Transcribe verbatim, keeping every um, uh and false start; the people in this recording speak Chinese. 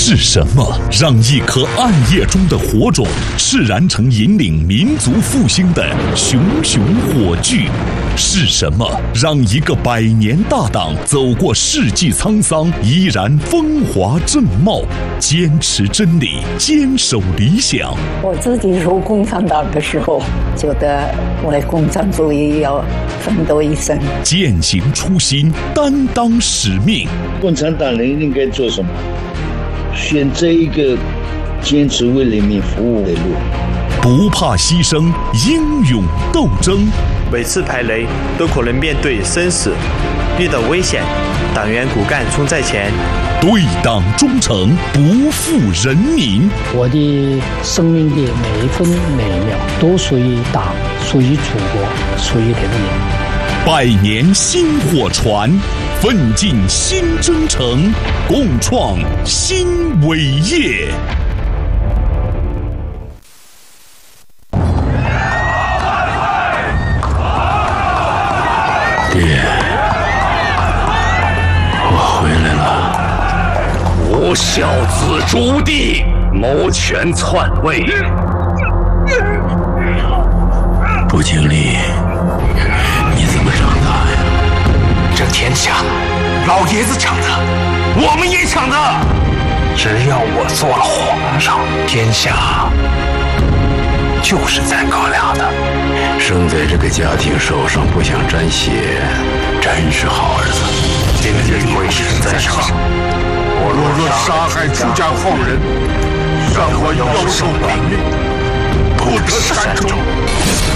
是什么让一颗暗夜中的火种炽然成引领民族复兴的熊熊火炬？是什么让一个百年大党走过世纪沧桑，依然风华正茂？坚持真理，坚守理想。 我自己入共产党的时候，觉得为共产主义要奋斗一生， 践行初心，担当使命。 共产党人应该做什么？选择一个坚持为人民服务的路， 不怕牺牲，英勇斗争。 每次排雷都可能面对生死，遇到危险，党员骨干冲在前， 对党忠诚，不负人民。 我的生命的每一分每一秒都属于党，属于祖国，属于人民。 百年薪火传，奋进新征程，共创新伟业。 爹，我回来了。 吾孝子朱棣谋权篡位， 不经历，你怎么长大呀？ 这天下，老爷子抢的，我们也抢的。只要我做了皇上，天下就是咱哥俩的。 生在这个家庭手上不想沾血，真是好儿子。 今日贵神在上， 我若若杀害出家放人，让我要受本命，不得善终。